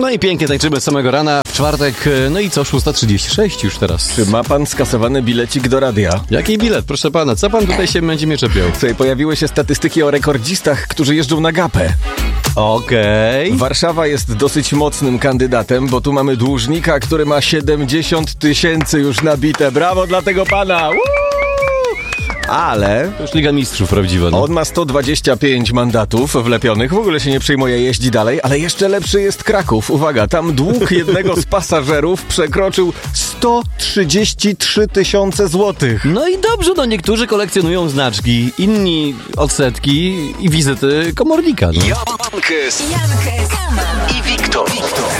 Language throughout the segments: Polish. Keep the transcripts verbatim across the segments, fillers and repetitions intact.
No i pięknie tańczymy z samego rana, w czwartek, no i co, szósta trzydzieści sześć już teraz. Czy ma pan skasowany bilecik do radia? Jaki bilet, proszę pana, co pan tutaj się będzie mnie czepiał? Tutaj pojawiły się statystyki o rekordzistach, którzy jeżdżą na gapę. Okej. Okay. Warszawa jest dosyć mocnym kandydatem, bo tu mamy dłużnika, który ma siedemdziesiąt tysięcy już nabite. Brawo dla tego pana! Woo! Ale to już Liga Mistrzów prawdziwa. No. On ma sto dwadzieścia pięć mandatów wlepionych, w ogóle się nie przejmuje, jeździ dalej, ale jeszcze lepszy jest Kraków. Uwaga, tam dług jednego z pasażerów przekroczył sto trzydzieści trzy tysiące złotych. No i dobrze, no niektórzy kolekcjonują znaczki, inni odsetki i wizyty komornika. No. Jankes, i Wiktor.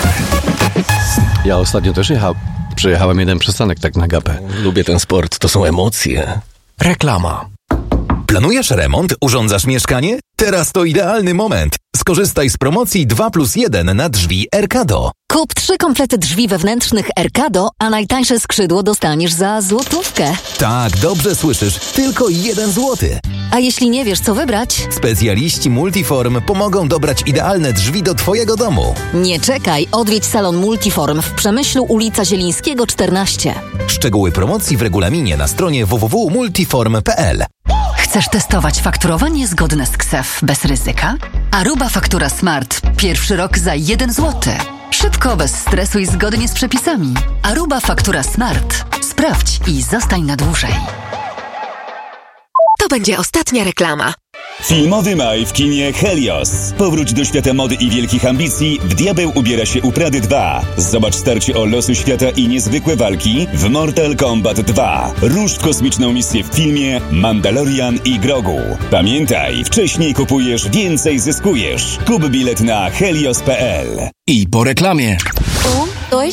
Ja ostatnio też jechałem, przejechałem jeden przystanek tak na gapę. Lubię ten sport, to są emocje. Reklama. Planujesz remont? Urządzasz mieszkanie? Teraz to idealny moment. Skorzystaj z promocji dwa plus jeden na drzwi Erkado. Kup trzy komplety drzwi wewnętrznych Erkado, a najtańsze skrzydło dostaniesz za złotówkę. Tak, dobrze słyszysz. Tylko jeden złoty. A jeśli nie wiesz, co wybrać? Specjaliści Multiform pomogą dobrać idealne drzwi do twojego domu. Nie czekaj, odwiedź salon Multiform w Przemyślu, ulica Zielińskiego czternaście. Szczegóły promocji w regulaminie na stronie w w w kropka multiform kropka p l. Chcesz testować fakturowanie zgodne z K S E F bez ryzyka? Aruba Faktura Smart. Pierwszy rok za jeden złoty. Szybko, bez stresu i zgodnie z przepisami. Aruba Faktura Smart. Sprawdź i zostań na dłużej. To będzie ostatnia reklama. Filmowy maj w kinie Helios. Powróć do świata mody i wielkich ambicji. W Diabeł ubiera się u Prady dwa. Zobacz starcie o losy świata i niezwykłe walki w Mortal Kombat dwa. Rusz w kosmiczną misję w filmie Mandalorian i Grogu. Pamiętaj, wcześniej kupujesz, więcej zyskujesz. Kup bilet na helios kropka p l. I po reklamie. U